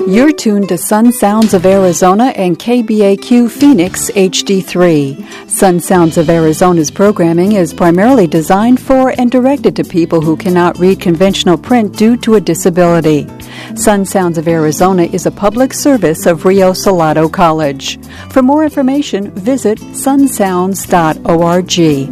You're tuned to Sun Sounds of Arizona and KBAQ Phoenix HD3. Sun Sounds of Arizona's programming is primarily designed for and directed to people who cannot read conventional print due to a disability. Sun Sounds of Arizona is a public service of Rio Salado College. For more information, visit sunsounds.org.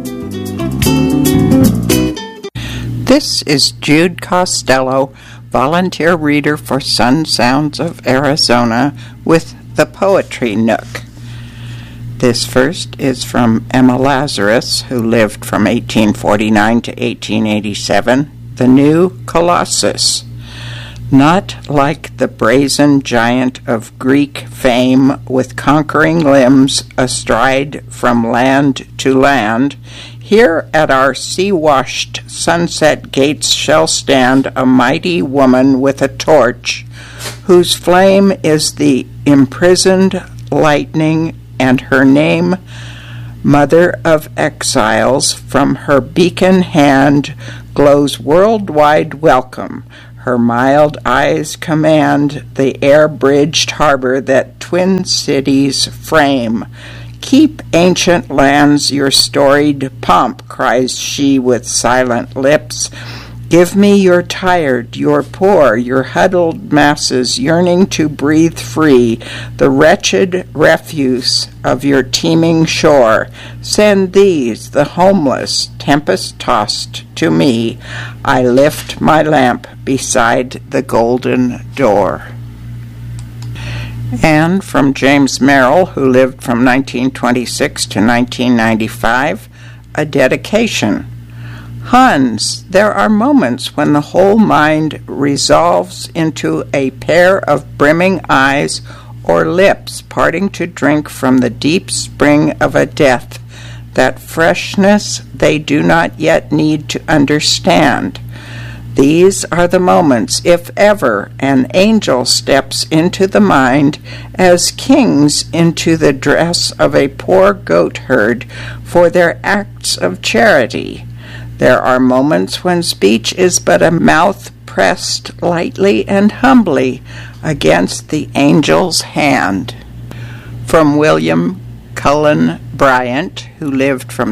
This is Jude Costello, volunteer reader for Sun Sounds of Arizona with the Poetry Nook. This first is from Emma Lazarus, who lived from 1849 to 1887, The New Colossus. Not like the brazen giant of Greek fame, with conquering limbs astride from land to land, here at our sea-washed sunset gates shall stand a mighty woman with a torch, whose flame is the imprisoned lightning, and her name, Mother of Exiles. From her beacon hand glows worldwide welcome. Her mild eyes command the air-bridged harbor that twin cities frame. Keep, ancient lands, your storied pomp, cries she with silent lips. Give me your tired, your poor, your huddled masses yearning to breathe free, the wretched refuse of your teeming shore. Send these, the homeless, tempest-tossed, to me. I lift my lamp beside the golden door. And from James Merrill, who lived from 1926 to 1995, a dedication. Hans, there are moments when the whole mind resolves into a pair of brimming eyes or lips parting to drink from the deep spring of a death, that freshness they do not yet need to understand. These are the moments, if ever, an angel steps into the mind as kings into the dress of a poor goat herd for their acts of charity. There are moments when speech is but a mouth pressed lightly and humbly against the angel's hand. From William Cullen Bryant, who lived from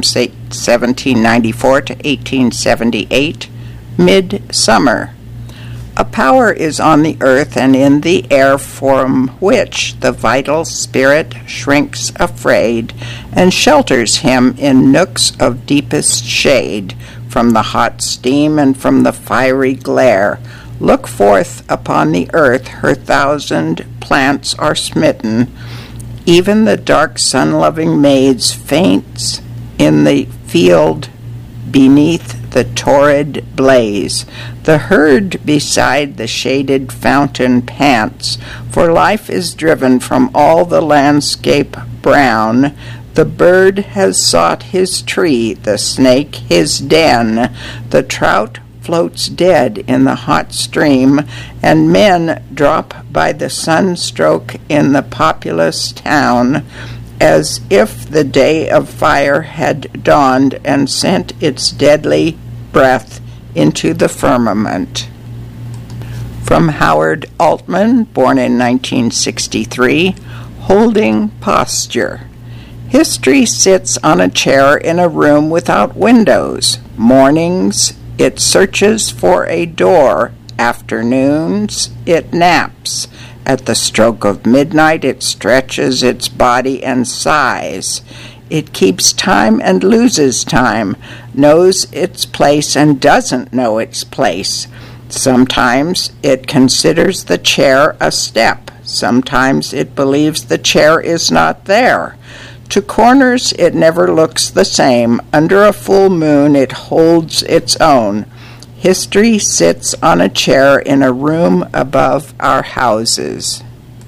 1794 to 1878, Midsummer. A power is on the earth and in the air from which the vital spirit shrinks afraid and shelters him in nooks of deepest shade from the hot steam and from the fiery glare. Look forth upon the earth, her thousand plants are smitten. Even the dark sun-loving maids faints in the field beneath the torrid blaze. The herd beside the shaded fountain pants, for life is driven from all the landscape brown. The bird has sought his tree, the snake his den, the trout floats dead in the hot stream, and men drop by the sunstroke in the populous town, as if the day of fire had dawned and sent its deadly breath into the firmament. From Howard Altman, born in 1963, Holding Posture. History sits on a chair in a room without windows. Mornings, it searches for a door. Afternoons, it naps. At the stroke of midnight, it stretches its body and sighs. It keeps time and loses time, knows its place and doesn't know its place. Sometimes it considers the chair a step. Sometimes it believes the chair is not there. To corners it never looks the same. Under a full moon it holds its own. History sits on a chair in a room above our houses.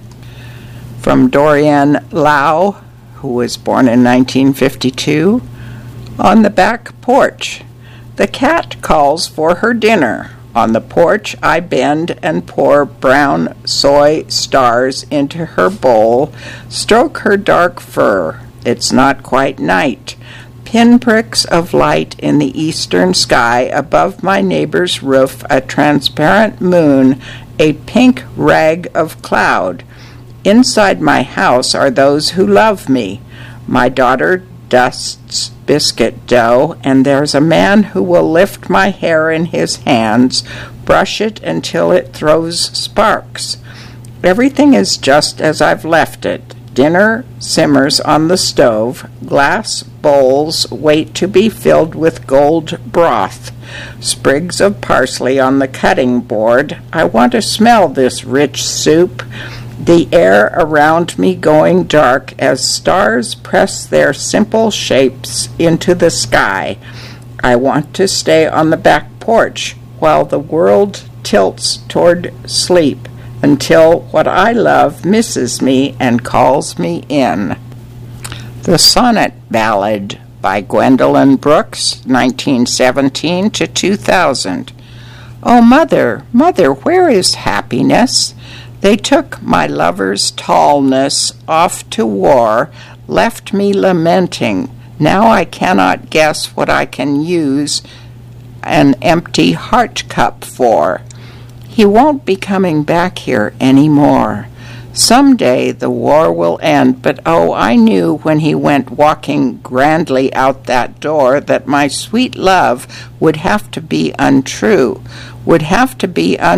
From Dorian Lau, who was born in 1952, On the Back Porch. The cat calls for her dinner. On the porch I bend and pour brown soy stars into her bowl, stroke her dark fur. It's not quite night. pinpricks of light in the eastern sky, above my neighbor's roof a transparent moon, a pink rag of cloud. Inside my house are those who love me. My daughter dusts biscuit dough, and there's a man who will lift my hair in his hands, brush it until it throws sparks. Everything is just as I've left it. Dinner simmers on the stove. Glass bowls wait to be filled with gold broth. Sprigs of parsley on the cutting board. I want to smell this rich soup. The air around me going dark as stars press their simple shapes into the sky. I want to stay on the back porch while the world tilts toward sleep until what I love misses me and calls me in. The Sonnet Ballad by Gwendolyn Brooks, 1917 to 2000. Oh, mother, mother, where is happiness? They took my lover's tallness off to war, left me lamenting. Now I cannot guess what I can use an empty heart cup for. He won't be coming back here any more. Someday the war will end, but oh, I knew when he went walking grandly out that door that my sweet love would have to be untrue, would have to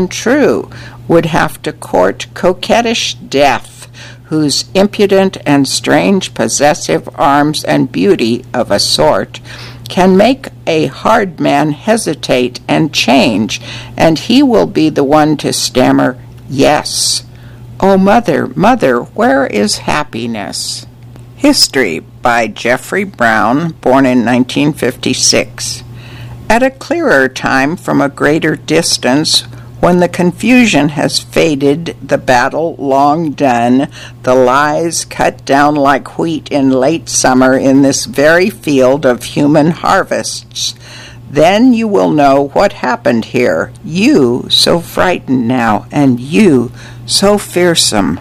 court coquettish death, whose impudent and strange possessive arms and beauty of a sort can make a hard man hesitate and change, and he will be the one to stammer, yes. Oh, mother, mother, where is happiness? History by Jeffrey Brown, born in 1956. At a clearer time from a greater distance, when the confusion has faded, the battle long done, the lies cut down like wheat in late summer in this very field of human harvests, then you will know what happened here, you so frightened now, and you so fearsome.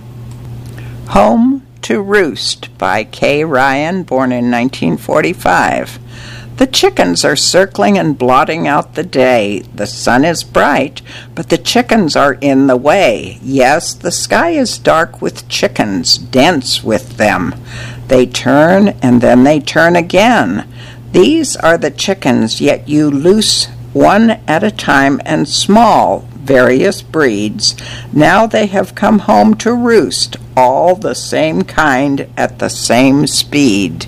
Home to Roost by Kay Ryan, born in 1945. The chickens are circling and blotting out the day. The sun is bright, but the chickens are in the way. Yes, the sky is dark with chickens, dense with them. They turn and then they turn again. These are the chickens, yet you loose one at a time and small, various breeds. Now they have come home to roost, all the same kind at the same speed.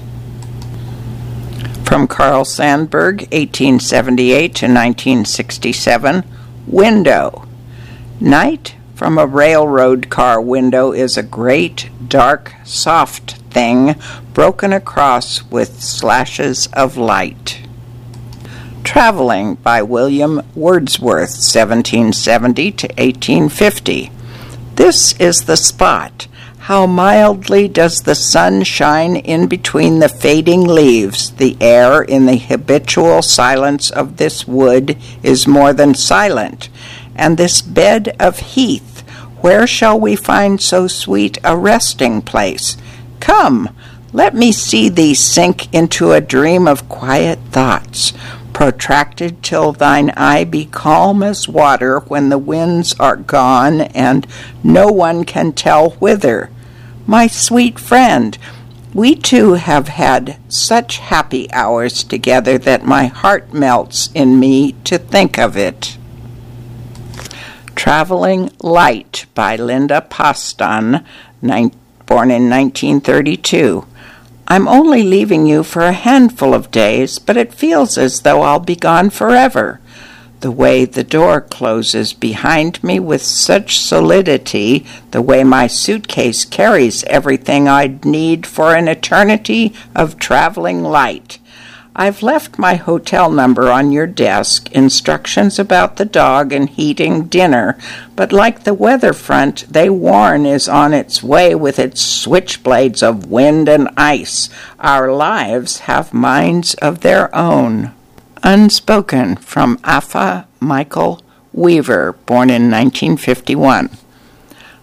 From Carl Sandburg, 1878 to 1967, Window. Night from a railroad car window is a great, dark, soft thing broken across with slashes of light. Traveling by William Wordsworth, 1770 to 1850. This is the spot. How mildly does the sun shine in between the fading leaves. The air in the habitual silence of this wood is more than silent. And this bed of heath, where shall we find so sweet a resting place? Come, let me see thee sink into a dream of quiet thoughts, protracted till thine eye be calm as water when the winds are gone and no one can tell whither. My sweet friend, we two have had such happy hours together that my heart melts in me to think of it. Traveling Light by Linda Poston, born in 1932. I'm only leaving you for a handful of days, but it feels as though I'll be gone forever. The way the door closes behind me with such solidity, the way my suitcase carries everything I'd need for an eternity of traveling light. I've left my hotel number on your desk, instructions about the dog and heating dinner, but like the weather front they warn is on its way with its switchblades of wind and ice. Our lives have minds of their own. Unspoken from Afa Michael Weaver, born in 1951.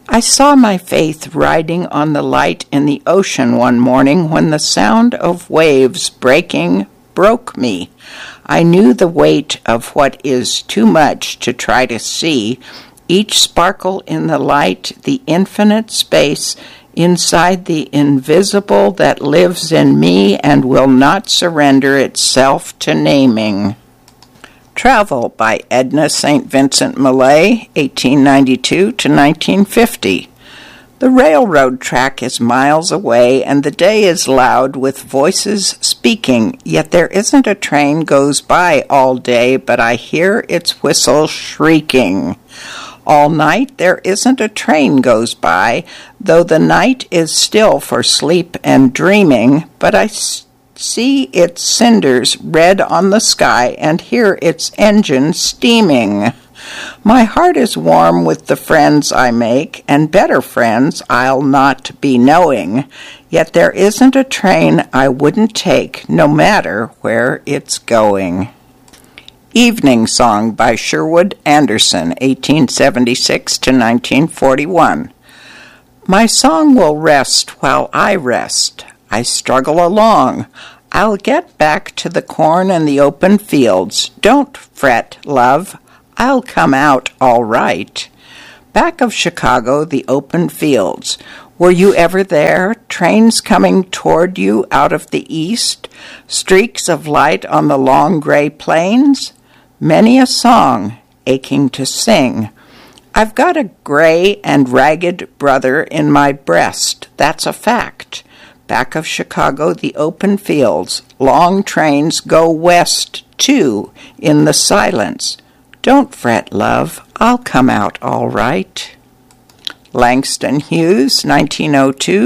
I saw my faith riding on the light in the ocean one morning when the sound of waves breaking broke me. I knew the weight of what is too much to try to see, each sparkle in the light, the infinite space inside the invisible that lives in me and will not surrender itself to naming. Travel by Edna St. Vincent Millay, 1892 to 1950. The railroad track is miles away and the day is loud with voices speaking, yet there isn't a train goes by all day, but I hear its whistle shrieking. All night there isn't a train goes by, though the night is still for sleep and dreaming, but I see its cinders red on the sky and hear its engine steaming. My heart is warm with the friends I make, and better friends I'll not be knowing, yet there isn't a train I wouldn't take, no matter where it's going. Evening Song by Sherwood Anderson, 1876 to 1941. My song will rest while I rest. I struggle along. I'll get back to the corn and the open fields. Don't fret, love. I'll come out all right. Back of Chicago, the open fields. Were you ever there? Trains coming toward you out of the east? Streaks of light on the long gray plains? Many a song aching to sing. I've got a gray and ragged brother in my breast. That's a fact. Back of Chicago, the open fields. Long trains go west, too, in the silence. Don't fret, love. I'll come out all right. Langston Hughes, 1902 to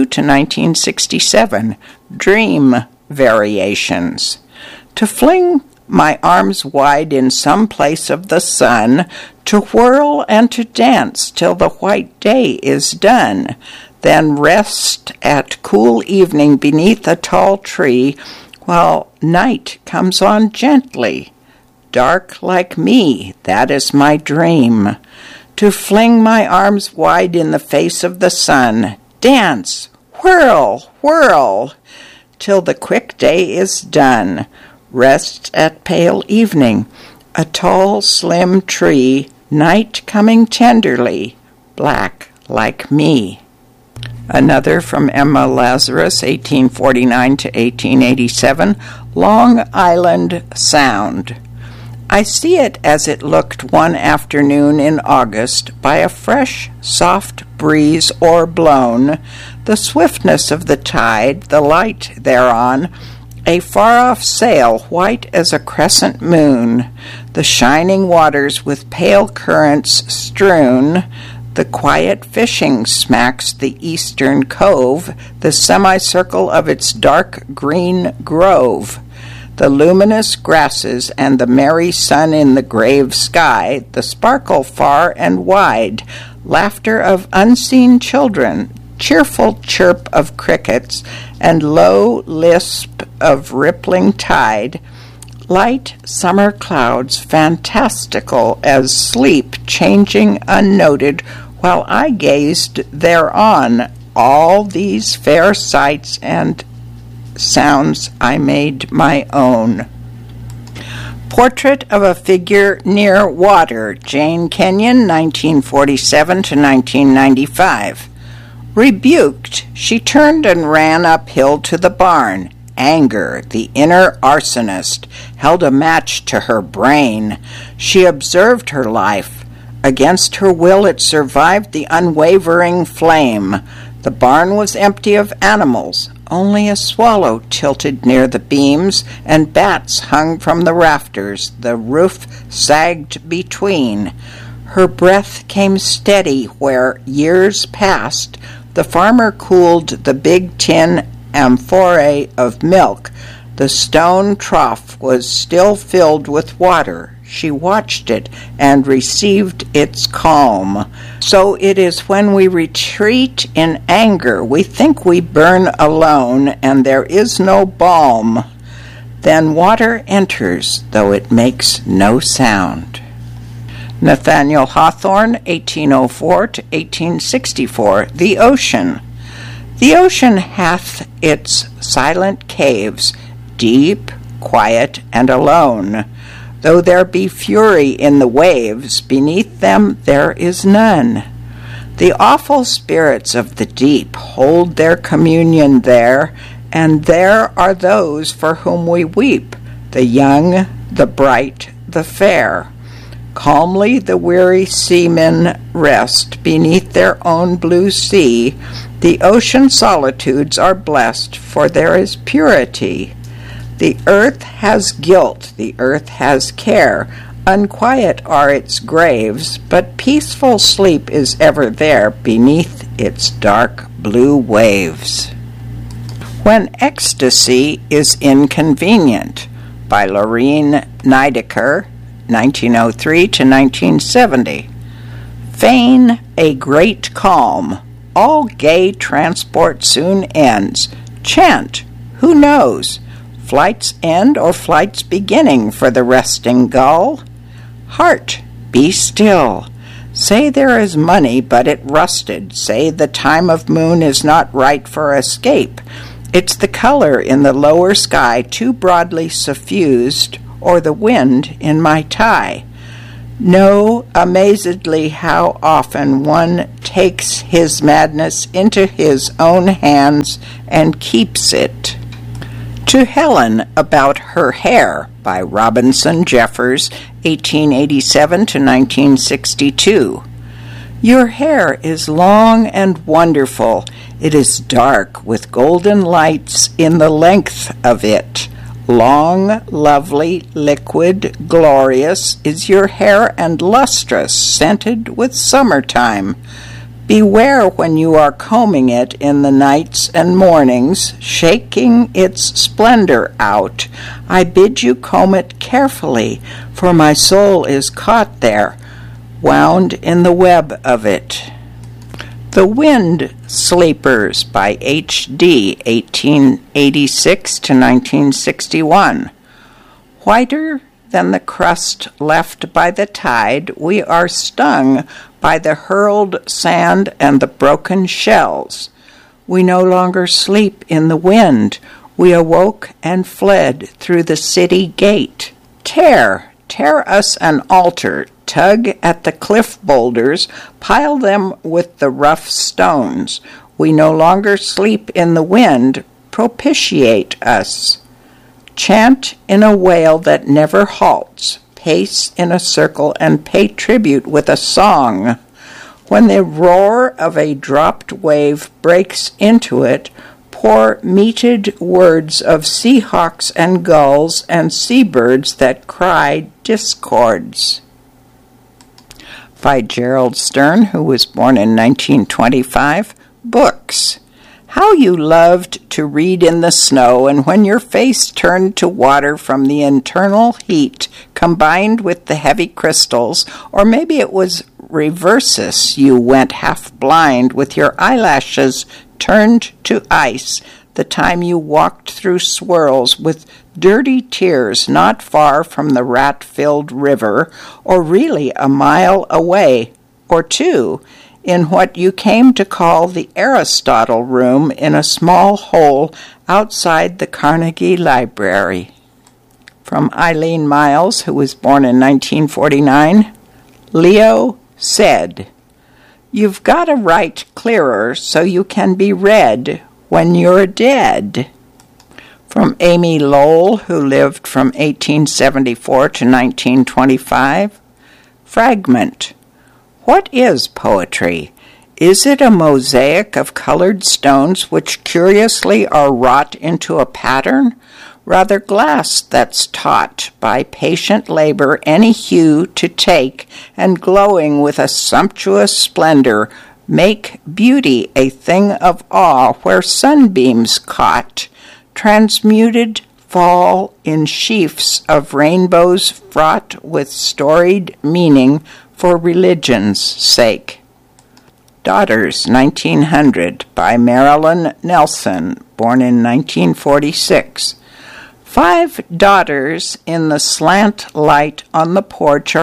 1967. Dream Variations. To fling my arms wide in some place of the sun, to whirl and to dance till the white day is done, then rest at cool evening beneath a tall tree, while night comes on gently. Dark like me, that is my dream. To fling my arms wide in the face of the sun, dance, whirl, whirl, till the quick day is done. Rest at pale evening, a tall, slim tree, night coming tenderly, black like me. Another from Emma Lazarus, 1849 to 1887, Long Island Sound. I see it as it looked one afternoon in August, by a fresh, soft breeze o'erblown, the swiftness of the tide, the light thereon, a far-off sail white as a crescent moon, the shining waters with pale currents strewn, the quiet fishing smacks the eastern cove, the semicircle of its dark green grove, the luminous grasses and the merry sun in the grave sky, the sparkle far and wide, laughter of unseen children, cheerful chirp of crickets, and low lisp of rippling tide, light summer clouds fantastical as sleep changing unnoted, while I gazed thereon, all these fair sights and sounds I made my own. Portrait of a Figure Near Water, Jane Kenyon, 1947 to 1995. Rebuked, she turned and ran uphill to the barn. Anger, the inner arsonist, held a match to her brain. She observed her life. Against her will it survived the unwavering flame. The barn was empty of animals. Only a swallow tilted near the beams, and bats hung from the rafters. The roof sagged between. Her breath came steady where, years past, the farmer cooled the big tin amphora of milk. The stone trough was still filled with water. She watched it and received its calm. So it is when we retreat in anger, we think we burn alone, and there is no balm. Then water enters, though it makes no sound. Nathaniel Hawthorne, 1804 to 1864. The ocean. The ocean hath its silent caves, deep, quiet, and alone. Though there be fury in the waves, beneath them there is none. The awful spirits of the deep hold their communion there, and there are those for whom we weep, the young, the bright, the fair. Calmly the weary seamen rest beneath their own blue sea. The ocean solitudes are blessed, for there is purity. The earth has guilt, the earth has care. Unquiet are its graves, but peaceful sleep is ever there beneath its dark blue waves. When Ecstasy is Inconvenient, by Lorene Niedecker, 1903 to 1970. Feign a great calm. All gay transport soon ends. Chant, who knows? Flight's end or flight's beginning for the resting gull? Heart, be still. Say there is money, but it rusted. Say the time of moon is not right for escape. It's the color in the lower sky too broadly suffused, or the wind in my tie. Know amazedly how often one takes his madness into his own hands and keeps it. To Helen About Her Hair, by Robinson Jeffers, 1887 to 1962. Your hair is long and wonderful. It is dark with golden lights in the length of it. Long, lovely, liquid, glorious is your hair and lustrous, scented with summertime. Beware when you are combing it in the nights and mornings, shaking its splendor out. I bid you comb it carefully, for my soul is caught there, wound in the web of it. The Wind Sleepers, by H.D., 1886 to 1961. Whiter than the crust left by the tide, we are stung by the hurled sand and the broken shells. We no longer sleep in the wind. We awoke and fled through the city gate. Tear us an altar, tug at the cliff boulders, pile them with the rough stones. We no longer sleep in the wind, propitiate us. Chant in a wail that never halts, pace in a circle and pay tribute with a song. When the roar of a dropped wave breaks into it, pour meted words of seahawks and gulls and seabirds that cry discords. By Gerald Stern, who was born in 1925. Books. How you loved to read in the snow, and when your face turned to water from the internal heat combined with the heavy crystals, or maybe it was reversus, you went half blind with your eyelashes turned to ice, the time you walked through swirls with dirty tears not far from the rat-filled river, or really a mile away, or two, in what you came to call the Aristotle room in a small hole outside the Carnegie Library. From Eileen Miles, who was born in 1949, Leo said, "You've got to write clearer so you can be read when you're dead." From Amy Lowell, who lived from 1874 to 1925, Fragment. What is poetry? Is it a mosaic of colored stones which curiously are wrought into a pattern? Rather glass that's taught by patient labor any hue to take, and glowing with a sumptuous splendor, make beauty a thing of awe where sunbeams caught, transmuted fall in sheafs of rainbows fraught with storied meaning for religion's sake. Daughters, 1900, by Marilyn Nelson, born in 1946. 5 daughters in the slant light on the porch are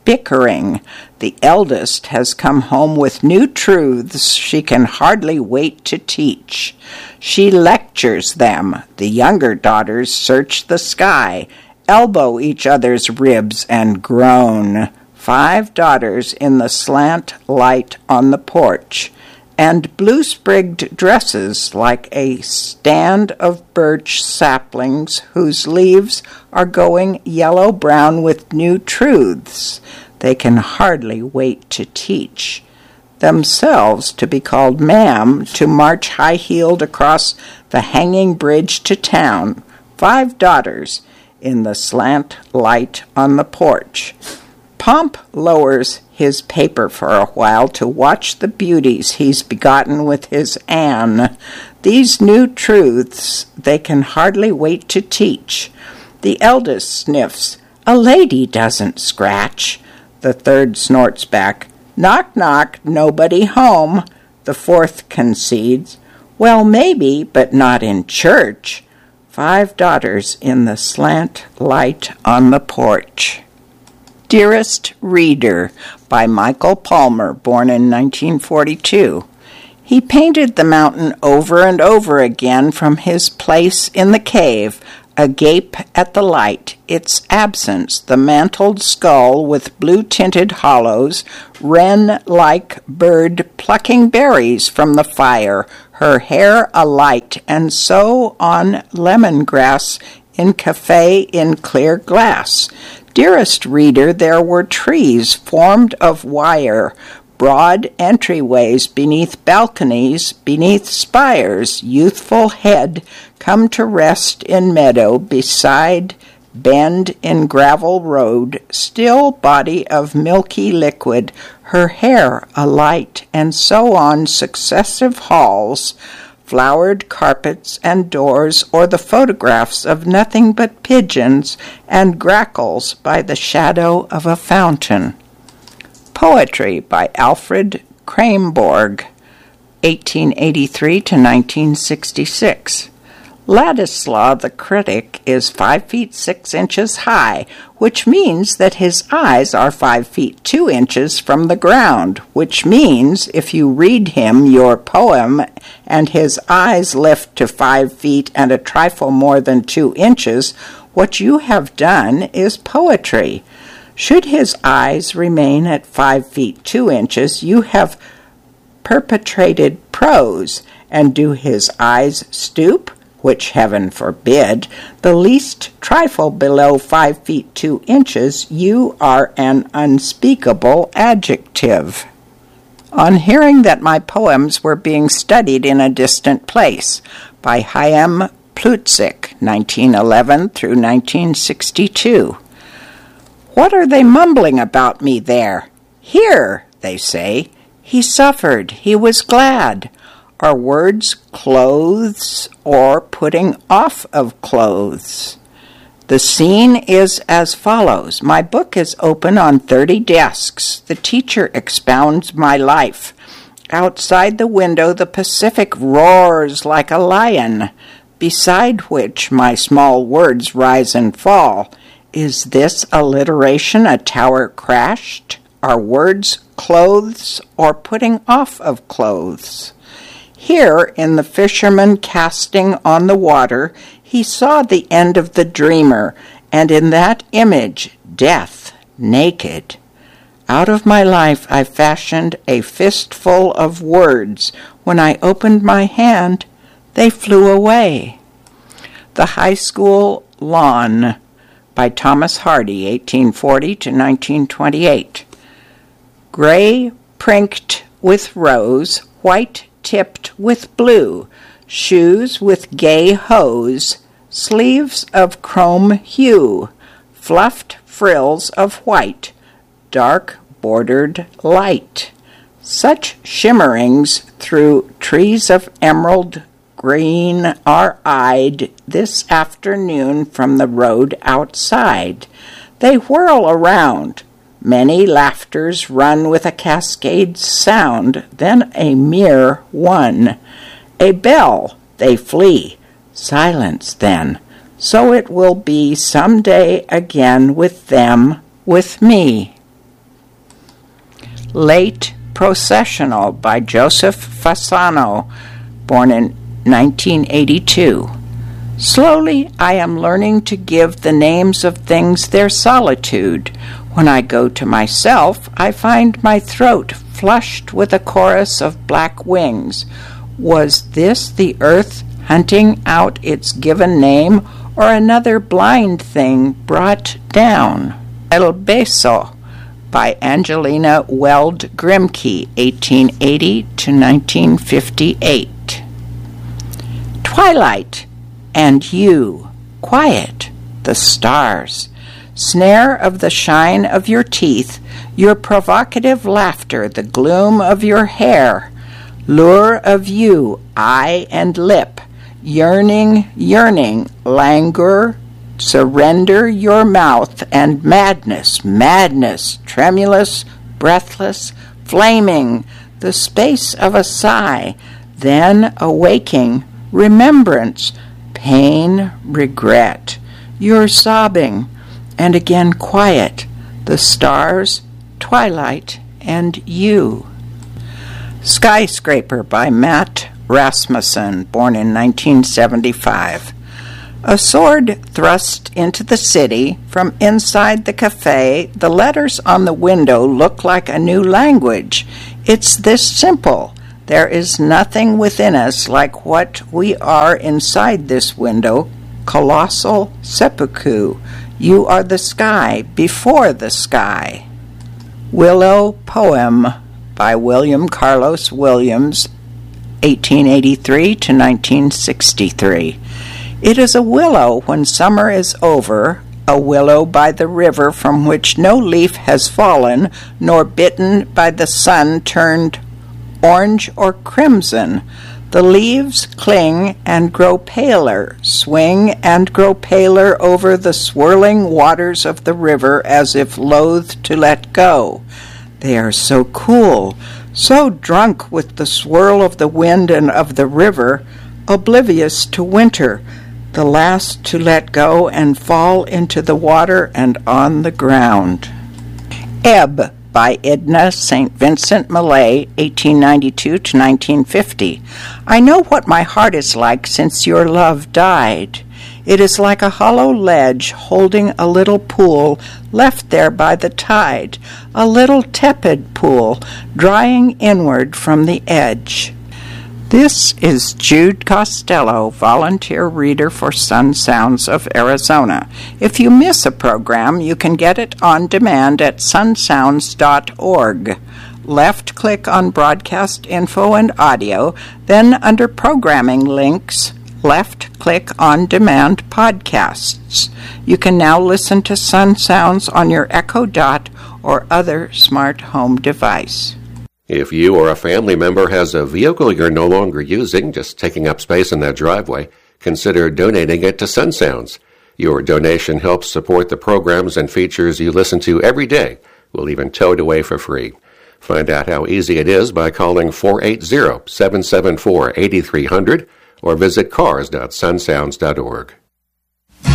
bickering. The eldest has come home with new truths she can hardly wait to teach. She lectures them. The younger daughters search the sky, elbow each other's ribs, and groan. 5 daughters in the slant light on the porch, and blue-sprigged dresses like a stand of birch saplings whose leaves are going yellow-brown with new truths they can hardly wait to teach. Themselves to be called ma'am, to march high-heeled across the hanging bridge to town. 5 daughters in the slant light on the porch. Pomp lowers his paper for a while to watch the beauties he's begotten with his Anne. These new truths they can hardly wait to teach. The eldest sniffs, "A lady doesn't scratch." The third snorts back, "Knock, knock, nobody home." The fourth concedes, "Well, maybe, but not in church." 5 daughters in the slant light on the porch. Dearest Reader, by Michael Palmer, born in 1942. He painted the mountain over and over again from his place in the cave, agape at the light, its absence, the mantled skull with blue-tinted hollows, wren-like bird plucking berries from the fire, her hair alight, and so on lemongrass in cafe in clear glass. Dearest Reader, there were trees formed of wire, broad entryways beneath balconies, beneath spires, youthful head come to rest in meadow, beside bend in gravel road, still body of milky liquid, her hair alight, and so on successive halls, flowered carpets and doors, or the photographs of nothing but pigeons and grackles by the shadow of a fountain. Poetry by Alfred Kraimborg, 1883 to 1966. Ladislaw the critic is 5 feet 6 inches high, which means that his eyes are 5 feet 2 inches from the ground, which means if you read him your poem and his eyes lift to 5 feet and a trifle more than 2 inches, what you have done is poetry. Should his eyes remain at 5 feet 2 inches, you have perpetrated prose, and do his eyes stoop, which heaven forbid, the least trifle below 5 feet 2 inches, you are an unspeakable adjective. On hearing that my poems were being studied in a distant place, by Chaim Plutzik, 1911 through 1962. What are they mumbling about me there? Here, they say, he suffered, he was glad. Are words clothes or putting off of clothes? The scene is as follows. My book is open on 30 desks. The teacher expounds my life. Outside the window, the Pacific roars like a lion, beside which my small words rise and fall. Is this alliteration a tower crashed? Are words clothes or putting off of clothes? Here, in the fisherman casting on the water, he saw the end of the dreamer, and in that image, death, naked. Out of my life I fashioned a fistful of words. When I opened my hand, they flew away. The High School Lawn, by Thomas Hardy, 1840 to 1928. Gray prinked with rose, white tipped with blue, shoes with gay hose, sleeves of chrome hue, fluffed frills of white, dark bordered light. Such shimmerings through trees of emerald green are eyed this afternoon from the road outside. They whirl around. Many laughters run with a cascade sound, then a mere one. A bell, they flee. Silence then. So it will be some day again with them, with me. Late Processional by Joseph Fasano, born in 1982. Slowly, I am learning to give the names of things their solitude. When I go to myself, I find my throat flushed with a chorus of black wings. Was this the earth hunting out its given name, or another blind thing brought down? El Beso by Angelina Weld Grimke, 1880 to 1958. Twilight and you, quiet, the stars, snare of the shine of your teeth, your provocative laughter, the gloom of your hair, lure of you, eye and lip, yearning, languor, surrender your mouth, and madness, tremulous, breathless, flaming, the space of a sigh, then awaking, remembrance, pain, regret, your sobbing, and again quiet, the stars, twilight, and you. Skyscraper by Matt Rasmussen, born in 1975. A sword thrust into the city. From inside the cafe, the letters on the window look like a new language. It's this simple. There is nothing within us like what we are inside this window. Colossal seppuku. You are the sky before the sky. Willow Poem by William Carlos Williams, 1883 to 1963. It is a willow when summer is over, a willow by the river from which no leaf has fallen, nor bitten by the sun turned orange or crimson. The leaves cling and grow paler, swing and grow paler over the swirling waters of the river as if loath to let go. They are so cool, so drunk with the swirl of the wind and of the river, oblivious to winter, the last to let go and fall into the water and on the ground. Ebb by Edna St. Vincent Millay, 1892 to 1950. I know what my heart is like since your love died. It is like a hollow ledge holding a little pool left there by the tide, a little tepid pool drying inward from the edge. This is Jude Costello, volunteer reader for Sun Sounds of Arizona. If you miss a program, you can get it on demand at sunsounds.org. Left-click on Broadcast Info and Audio, then under Programming Links, left-click on Demand Podcasts. You can now listen to Sun Sounds on your Echo Dot or other smart home device. If you or a family member has a vehicle you're no longer using, just taking up space in that driveway, consider donating it to Sun Sounds. Your donation helps support the programs and features you listen to every day. We'll even tow it away for free. Find out how easy it is by calling 480-774-8300 or visit cars.sunsounds.org.